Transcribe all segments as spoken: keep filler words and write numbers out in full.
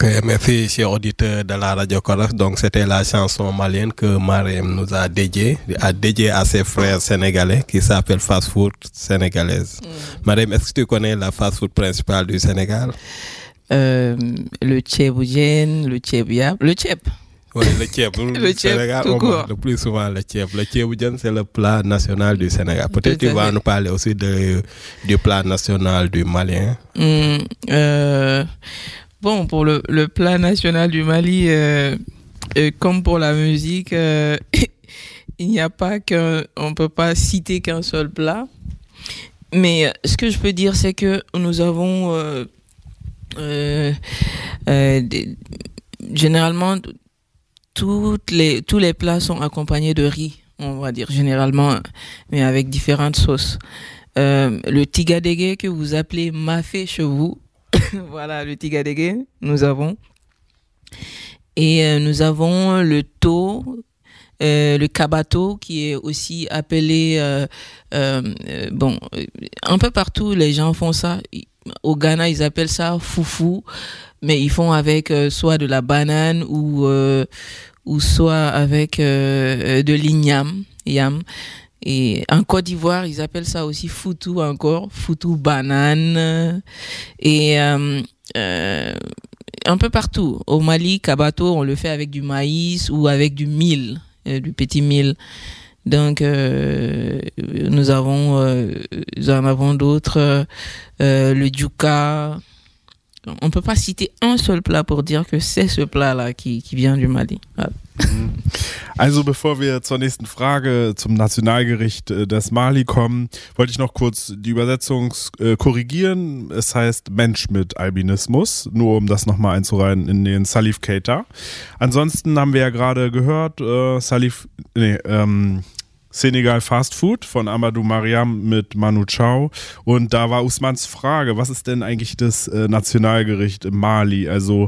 Ok, merci chers auditeurs de la Radio Coras. Donc c'était la chanson malienne que Marème nous a dédiée, a dédiée à ses frères sénégalais qui s'appelle Fast Food Sénégalaise. Mm. Marème, est-ce que tu connais la fast food principale du Sénégal? euh, Le tchèboudjen, le tchèbiab, le tchèb. Oui, le tchèb. Le tchèb, tout court. Le plus souvent le tchèb. Le tchèboudjen, c'est le plat national du Sénégal. Peut-être tu vas nous parler aussi de, du plat national du Mali. Mm, euh... Bon, pour le, le plat national du Mali, euh, euh, comme pour la musique, euh, il n'y a pas qu'un, on ne peut pas citer qu'un seul plat. Mais ce que je peux dire, c'est que nous avons euh, euh, euh, des, généralement toutes les, tous les plats sont accompagnés de riz, on va dire généralement, mais avec différentes sauces. Euh, le tigadégué que vous appelez mafé chez vous. Voilà, le tigadégué, nous avons. Et euh, nous avons le taux, euh, le kabato, qui est aussi appelé... Euh, euh, bon, un peu partout, les gens font ça. Au Ghana, ils appellent ça foufou, mais ils font avec euh, soit de la banane ou, euh, ou soit avec euh, de l'igname, yam. Et en Côte d'Ivoire, ils appellent ça aussi foutou encore, foutou banane. Et euh, euh, un peu partout. Au Mali, kabato, on le fait avec du maïs ou avec du mil, euh, du petit mil. Donc, euh, nous avons, euh, nous en avons d'autres, euh, le djouka. On ne peut pas citer un seul plat pour dire que c'est ce plat-là qui, qui vient du Mali. Voilà. Also bevor wir zur nächsten Frage zum Nationalgericht des Mali kommen, wollte ich noch kurz die Übersetzung äh, korrigieren. Es heißt Mensch mit Albinismus, nur um das nochmal einzureihen in den Salif Keita. Ansonsten haben wir ja gerade gehört, äh, Salif, nee, ähm, Senegal Fast Food von Amadou Mariam mit Manu Chao. Und da war Usmans Frage, was ist denn eigentlich das äh, Nationalgericht im Mali? Also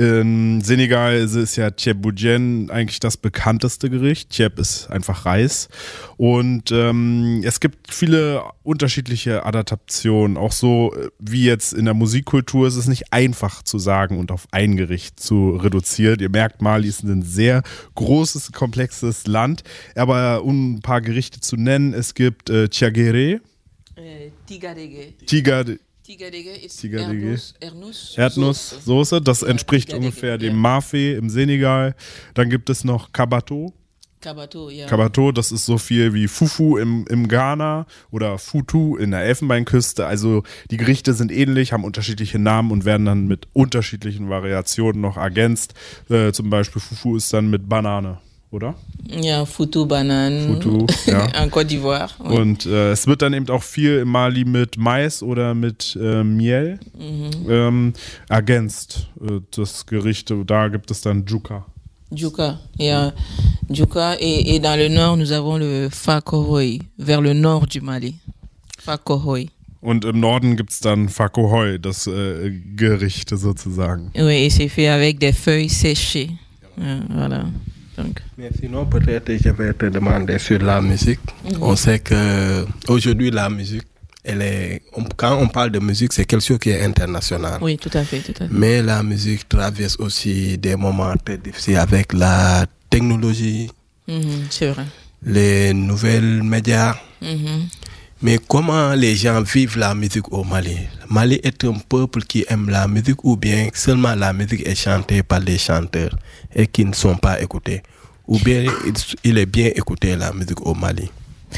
in Senegal ist es ja Tchèboudjen eigentlich das bekannteste Gericht. Tchèb ist einfach Reis. Und ähm, es gibt viele unterschiedliche Adaptationen. Auch so wie jetzt in der Musikkultur ist es nicht einfach zu sagen und auf ein Gericht zu reduzieren. Ihr merkt, Mali ist ein sehr großes, komplexes Land. Aber um ein paar Gerichte zu nennen. Es gibt äh, Tiagere. Äh, Tigadégué. Tigade. Tigadégué ist Tigadégué. Erdnuss, Erdnusssoße. Das ja, entspricht Tigadégué, ungefähr dem ja. Mafé im Senegal. Dann gibt es noch Kabato. Kabato, ja. Kabato, das ist so viel wie Fufu im, im Ghana oder Futu in der Elfenbeinküste. Also die Gerichte sind ähnlich, haben unterschiedliche Namen und werden dann mit unterschiedlichen Variationen noch ergänzt. Äh, zum Beispiel Fufu ist dann mit Banane. Oder? Ja, Foutou, Banane. Foutou, ja. En Côte d'Ivoire. Oui. Und äh, es wird dann eben auch viel im Mali mit Mais oder mit äh, Miel mhm. ähm, ergänzt. Äh, das Gericht, da gibt es dann Djouka. Djouka, ja. Djouka. Et, et dans le nord, nous avons le Fakohoi, vers le nord du Mali. Fakohoi. Und im Norden gibt es dann Fakohoi, das äh, Gericht sozusagen. Oui, et c'est fait avec des feuilles séchées. Ja, voilà. Donc. Mais sinon, peut-être je vais te demander sur la musique. Mm-hmm. On sait qu'aujourd'hui, la musique, elle est, on, quand on parle de musique, c'est quelque chose qui est international. Oui, tout à fait, tout à fait. Mais la musique traverse aussi des moments très difficiles avec la technologie, mm-hmm, c'est vrai. Les nouvelles médias. Mm-hmm. Mais comment les gens vivent la musique au Mali? Le Mali est un peuple qui aime la musique ou bien seulement la musique est chantée par les chanteurs et qui ne sont pas écoutés? Ou bien il est bien écouté la musique au Mali?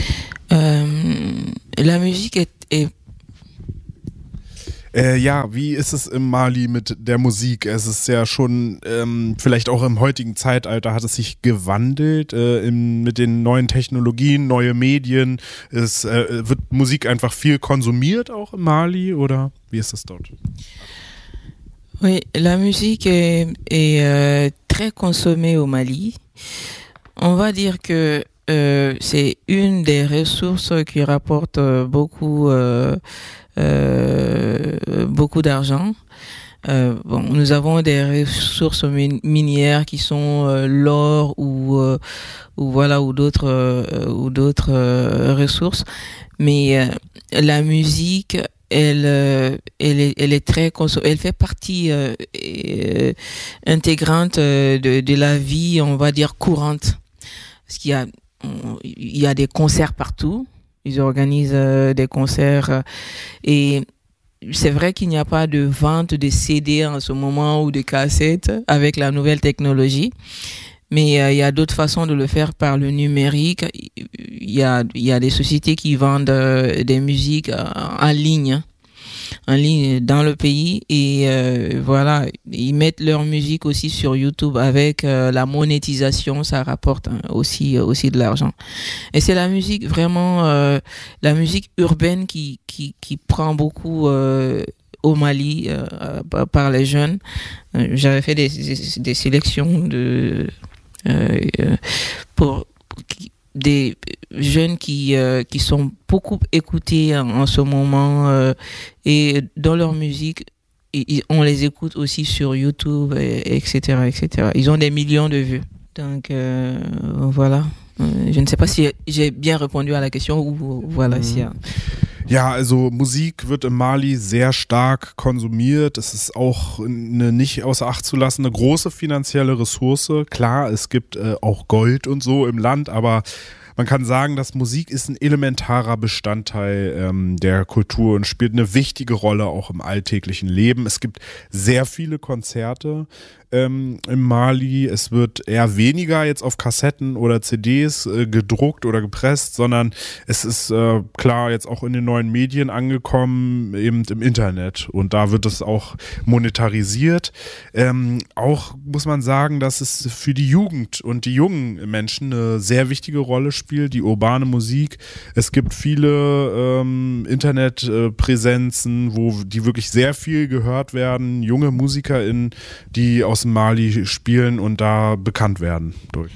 Euh, la musique est... est Äh, ja, wie ist es im Mali mit der Musik? Es ist ja schon, ähm, vielleicht auch im heutigen Zeitalter hat es sich gewandelt äh, im, mit den neuen Technologien, neue Medien. Es äh, wird Musik einfach viel konsumiert auch im Mali oder wie ist das dort? Oui, la musique est, est euh, très consommée au Mali. On va dire que euh, c'est une des ressources qui rapporte beaucoup euh, Euh, beaucoup d'argent. Euh, bon, nous avons des ressources minières qui sont euh, l'or ou, euh, ou voilà ou d'autres euh, ou d'autres euh, ressources, mais euh, la musique elle, euh, elle, est, elle est très conso- elle fait partie euh, euh, intégrante euh, de, de la vie, on va dire courante, parce qu'il y a, on, il y a des concerts partout. Ils organisent euh, des concerts euh, et c'est vrai qu'il n'y a pas de vente de C D en ce moment ou de cassettes avec la nouvelle technologie. Mais euh, il y a d'autres façons de le faire par le numérique. Il y a, il y a des sociétés qui vendent euh, des musiques euh, en ligne, en ligne dans le pays. Et euh, voilà, ils mettent leur musique aussi sur YouTube avec euh, la monétisation. Ça rapporte hein, aussi, aussi de l'argent. Et c'est la musique vraiment, euh, la musique urbaine qui, qui, qui prend beaucoup euh, au Mali euh, par les jeunes. Euh, j'avais fait des, des, des sélections de... Euh, euh, pour, pour qui, des jeunes qui, euh, qui sont beaucoup écoutés en, en ce moment euh, et dans leur musique, et, et on les écoute aussi sur YouTube, et, etc., et cetera. Ils ont des millions de vues. Donc euh, voilà. Euh, je ne sais pas si j'ai bien répondu à la question ou voilà. Mhm. Si, ja. Ja, also Musik wird im Mali sehr stark konsumiert. Es ist auch eine nicht außer Acht zu lassende große finanzielle Ressource. Klar, es gibt äh, auch Gold und so im Land, aber man kann sagen, dass Musik ist ein elementarer Bestandteil ähm, der Kultur und spielt eine wichtige Rolle auch im alltäglichen Leben. Es gibt sehr viele Konzerte ähm, im Mali. Es wird eher weniger jetzt auf Kassetten oder C Ds äh, gedruckt oder gepresst, sondern es ist äh, klar jetzt auch in den neuen Medien angekommen, eben im Internet. Und da wird es auch monetarisiert. Ähm, auch muss man sagen, dass es für die Jugend und die jungen Menschen eine sehr wichtige Rolle spielt, die urbane Musik. Es gibt viele ähm, Internetpräsenzen, wo die wirklich sehr viel gehört werden. Junge MusikerInnen, die aus dem Mali spielen und da bekannt werden durch.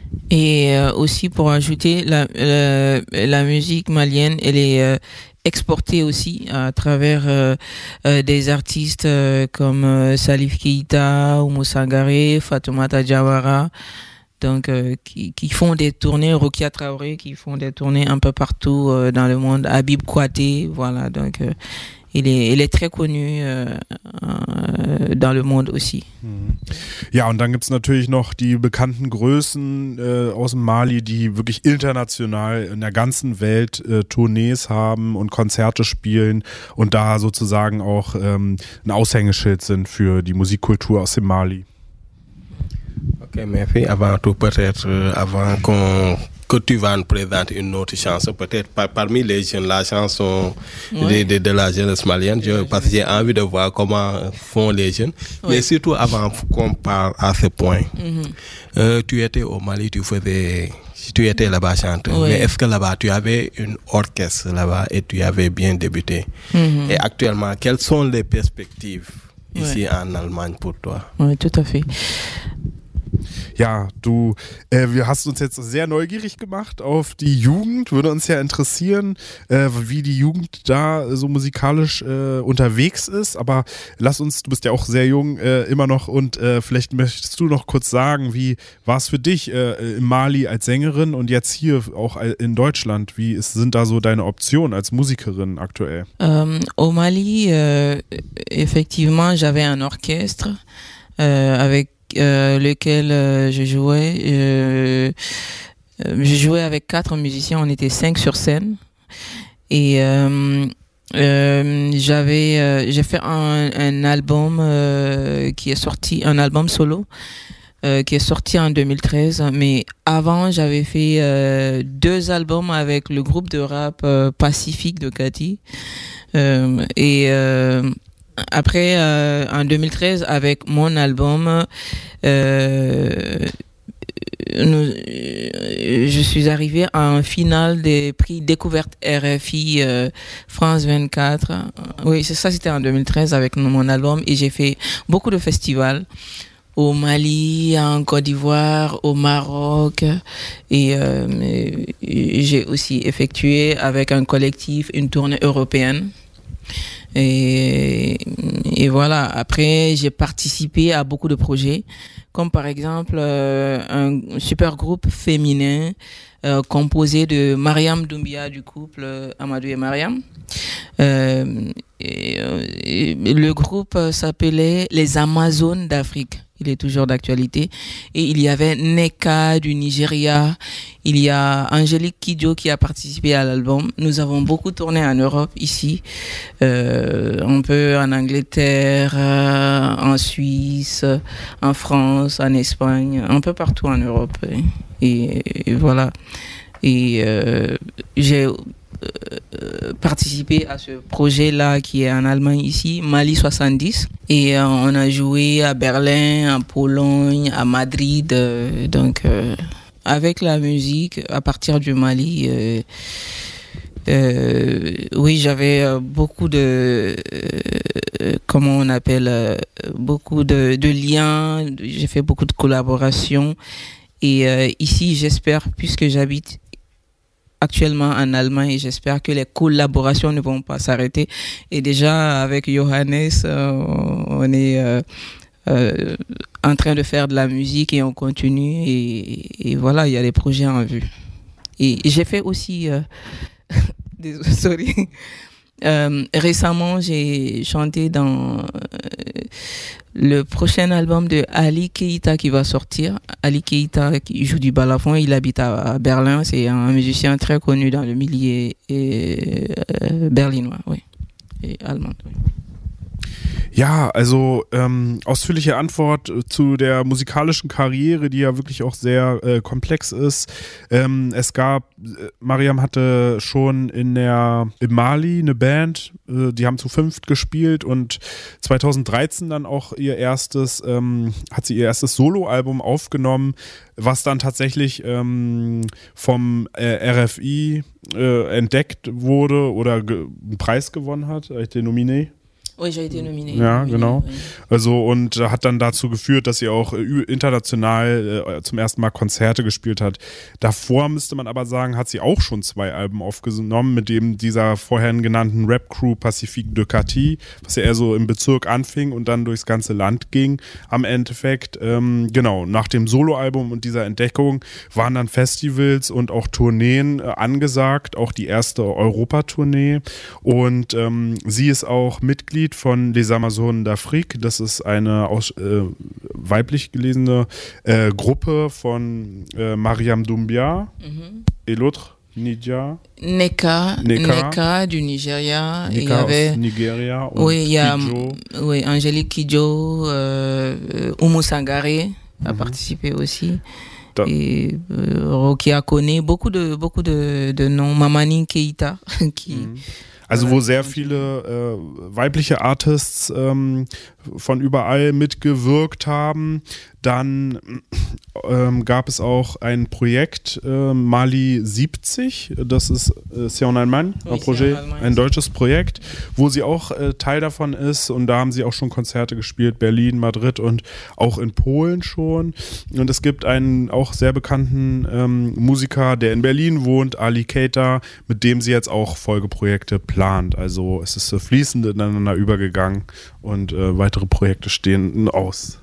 Et euh, aussi pour ajouter, la, la, la musique malienne, elle est euh, exportée aussi à travers euh, euh, des artistes euh, comme euh, Salif Keita, Oumou Sangaré, Fatoumata Diawara, donc euh, qui, qui font des tournées, Rokia Traoré, qui font des tournées un peu partout euh, dans le monde, Habib Kouaté, voilà, donc euh, il est, il est très connu euh, euh, dans le monde aussi. Ja, und dann gibt es natürlich noch die bekannten Größen äh, aus dem Mali, die wirklich international in der ganzen Welt äh, Tournees haben und Konzerte spielen und da sozusagen auch ähm, ein Aushängeschild sind für die Musikkultur aus dem Mali. Ok, merci. Avant tout, peut-être, euh, avant qu'on que tu vas nous présenter une autre chanson, peut-être par, parmi les jeunes, la chanson ouais. de, de, de la jeunesse malienne, je, parce que j'ai envie de voir comment font les jeunes. Ouais. Mais surtout avant qu'on parle à ce point, mm-hmm. euh, tu étais au Mali, tu faisais, tu étais là-bas chanteur, ouais. mais est-ce que là-bas tu avais une orchestre là-bas et tu avais bien débuté? Mm-hmm. Et actuellement, quelles sont les perspectives ici ouais. en Allemagne pour toi? Oui, tout à fait. Ja, du, äh, wir hast uns jetzt sehr neugierig gemacht auf die Jugend. Würde uns ja interessieren, äh, wie die Jugend da so musikalisch äh, unterwegs ist. Aber lass uns, du bist ja auch sehr jung äh, immer noch und äh, vielleicht möchtest du noch kurz sagen, wie war es für dich äh, im Mali als Sängerin und jetzt hier auch in Deutschland? Wie ist, sind da so deine Optionen als Musikerin aktuell? Ähm, au Mali, euh, effectivement, j'avais un orchestre euh, avec Euh, lequel euh, je jouais. Euh, euh, je jouais avec quatre musiciens, on était cinq sur scène. Et euh, euh, j'avais, euh, j'ai fait un, un album euh, qui est sorti, un album solo euh, qui est sorti en deux mille treize. Mais avant, j'avais fait euh, deux albums avec le groupe de rap euh, Pacifique de Cathy. Euh, et euh, Après, euh, en deux mille treize, avec mon album, euh, nous, je suis arrivée en finale des prix Découverte R F I euh, France vingt-quatre. Oui, c'est ça, c'était en deux mille treize avec mon album. Et j'ai fait beaucoup de festivals au Mali, en Côte d'Ivoire, au Maroc. Et euh, j'ai aussi effectué avec un collectif une tournée européenne. Et, et voilà, après, j'ai participé à beaucoup de projets, comme par exemple euh, un super groupe féminin euh, composé de Mariam Doumbia du couple euh, Amadou et Mariam. Euh, et, et le groupe s'appelait Les Amazones d'Afrique. Il est toujours d'actualité. Et il y avait Neka du Nigeria. Il y a Angélique Kidjo qui a participé à l'album. Nous avons beaucoup tourné en Europe, ici. Euh, un peu en Angleterre, euh, en Suisse, en France, en Espagne, un peu partout en Europe. Et, et voilà. Et euh, j'ai Euh, participer à ce projet-là qui est en Allemagne ici, Mali soixante-dix. Et euh, on a joué à Berlin, en Pologne, à Madrid. Euh, donc, euh, avec la musique, à partir du Mali, euh, euh, oui, j'avais euh, beaucoup de, euh, comment on appelle, euh, beaucoup de, de liens. J'ai fait beaucoup de collaborations. Et euh, ici, j'espère, puisque j'habite actuellement en Allemagne, et j'espère que les collaborations ne vont pas s'arrêter. Et déjà, avec Johannes, euh, on est euh, euh, en train de faire de la musique et on continue. Et, et voilà, il y a des projets en vue. Et, et j'ai fait aussi... Euh, désolé, sorry. Euh, récemment, j'ai chanté dans euh, le prochain album de Ali Keïta qui va sortir. Ali Keïta qui joue du balafon, il habite à, à Berlin. C'est un musicien très connu dans le milieu et, euh, berlinois, oui, et allemand. Oui. Ja, also ähm, ausführliche Antwort zu der musikalischen Karriere, die ja wirklich auch sehr äh, komplex ist. Ähm, es gab, äh, Mariam hatte schon in der in Mali eine Band, äh, die haben zu fünft gespielt und zweitausenddreizehn dann auch ihr erstes, ähm, hat sie ihr erstes Soloalbum aufgenommen, was dann tatsächlich ähm, vom äh, R F I äh, entdeckt wurde oder ge- einen Preis gewonnen hat, été nominé. Oui, j'ai été nominé. Ja, nominé, genau. Oui. Also und äh, hat dann dazu geführt, dass sie auch äh, international äh, zum ersten Mal Konzerte gespielt hat. Davor müsste man aber sagen, hat sie auch schon zwei Alben aufgenommen, mit dem dieser vorhin genannten Rap-Crew Pacifique de Cati, was ja eher so im Bezirk anfing und dann durchs ganze Land ging. Am Endeffekt, ähm, genau, nach dem Soloalbum und dieser Entdeckung waren dann Festivals und auch Tourneen äh, angesagt, auch die erste Europa-Tournee. Und ähm, sie ist auch Mitglied von Les Amazones d'Afrique. Das ist eine aus, äh, weiblich gelesene äh, Gruppe von äh, Mariam Doumbia Mhm. et l'autre, Nidia. Neka, Neka. Neka du Nigeria. Il y Nika avait, aus Nigeria und oui, il y a Kidjo. oui, Angélique Kidjo, euh, euh, Oumou Sangaré a Mhm. participé aussi. Da- Et euh, Rocky Akone, beaucoup de, beaucoup de, de noms. Mamani Keïta, qui. Mhm. Also wo sehr viele äh, weibliche Artists ähm, von überall mitgewirkt haben. Dann ähm, gab es auch ein Projekt, äh, Mali siebzig, das ist äh, C'est en Allemagne, Oui, ein, Projekt, c'est en Allemagne. ein deutsches Projekt, wo sie auch äh, Teil davon ist und da haben sie auch schon Konzerte gespielt, Berlin, Madrid und auch in Polen schon. Und es gibt einen auch sehr bekannten ähm, Musiker, der in Berlin wohnt, Ali Keita, mit dem sie jetzt auch Folgeprojekte plant. Also es ist so fließend ineinander übergegangen und äh, weitere Projekte stehen aus.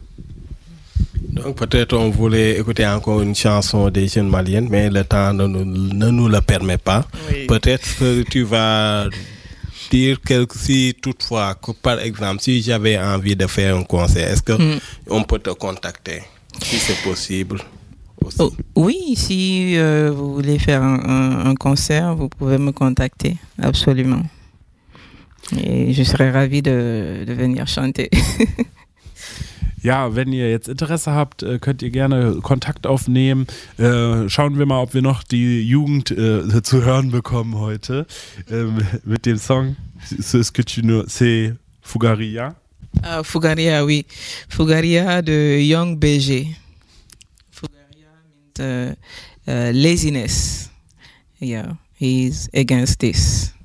Donc peut-être on voulait écouter encore une chanson des jeunes maliennes, mais le temps ne nous, ne nous le permet pas. Oui. Peut-être que tu vas dire quelque si toutefois, que par exemple, si j'avais envie de faire un concert, est-ce que Mm. on peut te contacter si c'est possible aussi? Oh, oui, si euh, vous voulez faire un, un, un concert, vous pouvez me contacter, absolument. Et je serai ravie de, de venir chanter. Ja, wenn ihr jetzt Interesse habt, äh, könnt ihr gerne Kontakt aufnehmen. Äh, schauen wir mal, ob wir noch die Jugend äh, zu hören bekommen heute ähm, mit dem Song C'est que tu ne c'est Fugaria. Ah, Fugaria, oui. Fugaria de Young B G. Fugaria means uh, uh, laziness. Yeah, he's against this.